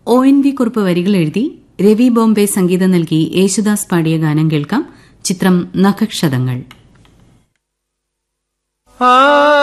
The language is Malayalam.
ONV കുറുപ്പ് വരികൾ എഴുതി രവി ബോംബെ സംഗീതം നൽകി യേശുദാസ് പാടിയ ഗാനം കേൾക്കാം. ചിത്രം നഖക്ഷതങ്ങൾ.